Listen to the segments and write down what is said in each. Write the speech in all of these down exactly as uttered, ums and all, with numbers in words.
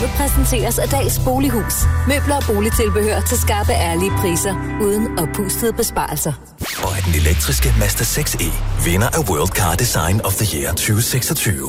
Programmet præsenteres af Dags Bolighus. Møbler og boligtilbehør til skarpe, ærlige priser, uden oppustede besparelser. Og den elektriske Mazda seks E, vinder af World Car Design of the Year tyve seksogtyve.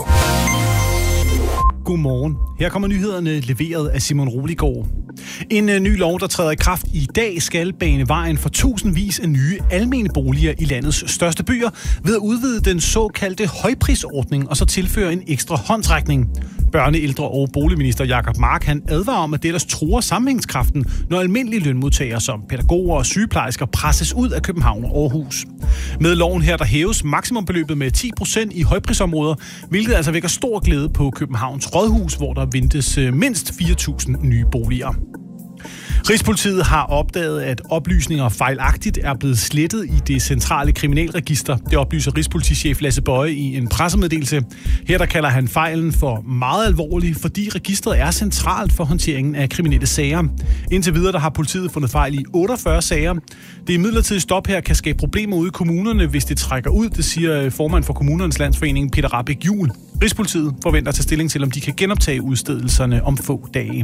Godmorgen. Her kommer nyhederne leveret af Simon Roligård. En uh, ny lov, der træder i kraft i dag, skal bane vejen for tusindvis af nye almene boliger i landets største byer ved at udvide den såkaldte højprisordning og så tilføre en ekstra håndsrækning. Børne-, ældre- og boligminister Jacob Mark han advarer om, at det ellers truer sammenhængskraften, når almindelige lønmodtagere som pædagoger og sygeplejersker presses ud af København og Aarhus. Med loven her, der hæves maksimumbeløbet med ti procent i højprisområder, hvilket altså vækker stor glæde på Københavns Rådhus, hvor der ventes mindst fire tusind nye boliger. Rigspolitiet har opdaget, at oplysninger fejlagtigt er blevet slettet i det centrale kriminalregister. Det oplyser rigspolitichef Lasse Bøje i en pressemeddelelse. Her der kalder han fejlen for meget alvorlig, fordi registret er centralt for håndteringen af kriminelle sager. Indtil videre der har politiet fundet fejl i otteogfyrre sager. Det midlertidige stop her kan skabe problemer ude i kommunerne, hvis det trækker ud, det siger formand for Kommunernes Landsforening Peter Rahbæk Juhl. Rigspolitiet forventer at tage stilling til, om de kan genoptage udstedelserne om få dage.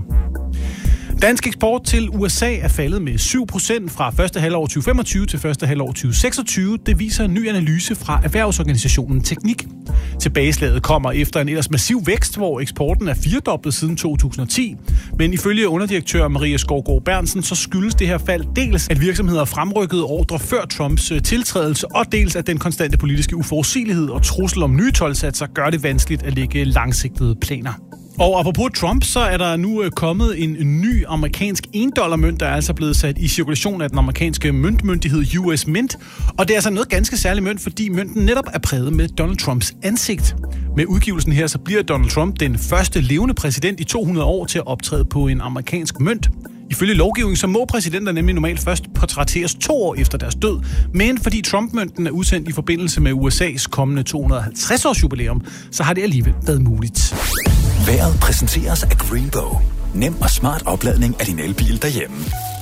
Dansk eksport til U S A er faldet med syv procent fra første halvår tyve femogtyve til første halvår tyve seksogtyve. Det viser en ny analyse fra erhvervsorganisationen Teknik. Tilbageslaget kommer efter en ellers massiv vækst, hvor eksporten er firedoblet siden to tusind og ti. Men ifølge underdirektør Maria Skovgaard Berntsen, så skyldes det her fald dels, at virksomheder fremrykkede ordre før Trumps tiltrædelse, og dels at den konstante politiske uforudsigelighed og trussel om nye toldsatser gør det vanskeligt at lægge langsigtede planer. Og apropos Trump, så er der nu kommet en ny amerikansk en dollar mønt, der er altså blevet sat i cirkulation af den amerikanske møntmyndighed U S Mint. Og det er altså noget ganske særligt mønt, fordi mønten netop er præget med Donald Trumps ansigt. Med udgivelsen her, så bliver Donald Trump den første levende præsident i to hundrede år til at optræde på en amerikansk mønt. Ifølge lovgivningen, så må præsidenter nemlig normalt først portrætteres to år efter deres død. Men fordi Trump-mønten er udsendt i forbindelse med U S A's kommende to hundrede og halvtreds års jubilæum, så har det alligevel været muligt. Vejret præsenteres af Greenbow. Nem og smart opladning af din elbil derhjemme.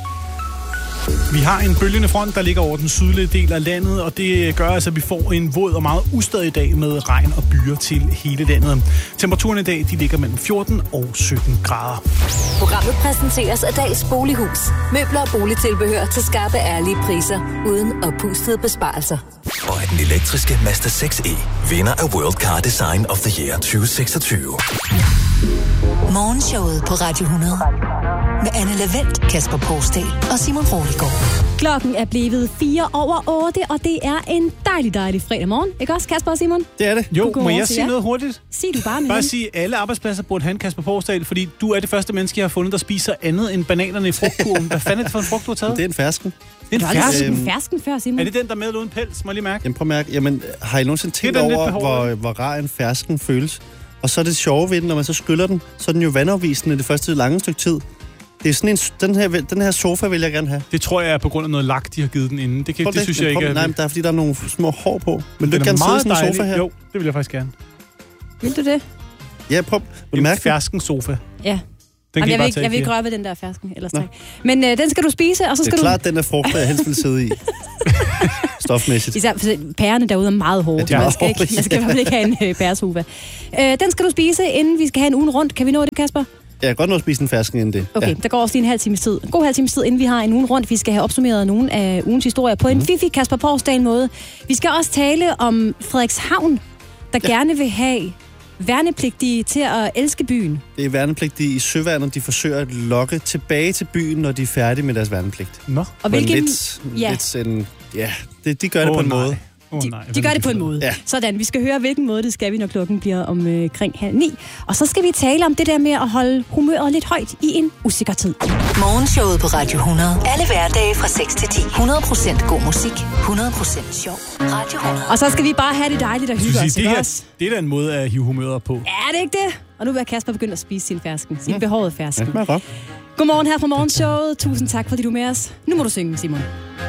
Vi har en bølgende front, der ligger over den sydlige del af landet, og det gør altså, at vi får en våd og meget ustadig dag med regn og byer til hele landet. Temperaturen i dag de ligger mellem fjorten og sytten grader. Programmet præsenteres af Dags Bolighus. Møbler og boligtilbehør til skarpe, ærlige priser, uden oppustede besparelser. Og den elektriske Mazda seks E, vinder af World Car Design of the Year tyve seksogtyve. Morgenshowet på Radio hundrede. Med Anne Lavendt, Kasper Porsdal og Simon Roligård. Klokken er blevet fire over otte, og det er en dejlig, dejlig fredag morgen. Ikke også, Kasper og Simon? Det er det. Jo, må jeg sige noget hurtigt? Sig du bare med. Bare sige, at alle arbejdspladser burde have en Kasper Porsdal, fordi du er det første menneske, jeg har fundet, der spiser andet end bananerne i frugtkurven. Hvad fanden er det for en frugt, du har taget? Det er en fersken. Det er en fersken? En fersken før, Simon. Er det den, der er med eller uden pels? Må jeg lige mærke? Jamen, prøv at mærke. Jamen, har I nogensinde tænkt over, hvor, hvor rar en fersken føles? Og så er det sjove ved den, når man så skyller den, så er den jo vandafvisende det første lange stykke tid. Det er sådan en, den her, den her sofa vil jeg gerne have. Det tror jeg er på grund af noget lak, de har givet den inden. Det, kan, det, det synes jeg ikke er... Nej, men der er fordi, der er nogle små hår på. Men du kan gerne sidde sådan en sofa her? Jo, det vil jeg faktisk gerne. Vil du det? Ja, prøv at en mærke fersken sofa. Ja. Den Jamen, jeg, vil ikke, jeg vil ikke røre ved den der fersken, ellers tak. Men øh, den skal du spise, og så skal du... Det er klart, den er frugt, jeg helst vil sidde i. Stofmæssigt. Især for pærerne derude er meget hårde. Ja, man skal ikke, man skal i hvert fald ikke have en øh, pæresofa. Øh, den skal du spise, inden vi skal have en ugen rundt. Kan vi nå det, Kasper? Jeg kan godt nå at spise en fersken inden det. Okay, ja. Der går også lige en halv times tid. En god halv times tid, inden vi har en ugen rundt. Vi skal have opsummeret nogle af ugens historier på mm. en fifi Kasper Porsdal måde. Vi skal også tale om Frederikshavn, der ja. gerne vil have værnepligtige til at elske byen. Det er værnepligtige i søværnet, de forsøger at lokke tilbage til byen, når de er færdige med deres værnepligt. Nå. Og hvilken... Lidt, ja. lidt sådan, ja, det, de gør oh, det på en nej. måde. Oh, de, nej, de gør det på en måde. Ja. Sådan, vi skal høre, hvilken måde det skal vi, når klokken bliver omkring øh, halv ni. Og så skal vi tale om det der med at holde humøret lidt højt i en usikker tid. Morgenshowet på Radio hundrede. Alle hverdage fra seks til ti. hundrede procent god musik. hundrede procent sjov. Radio hundrede. Og så skal vi bare have det dejligt og hygge os. Det, her, det er da en måde at hive humøret på. Er det ikke det? Og nu vil Kasper begynde at spise sin fersken. Sin mm. behårede fersken. Ja, Godmorgen her fra Morgenshowet. Tusind tak, fordi du er med os. Nu må du synge, Simon.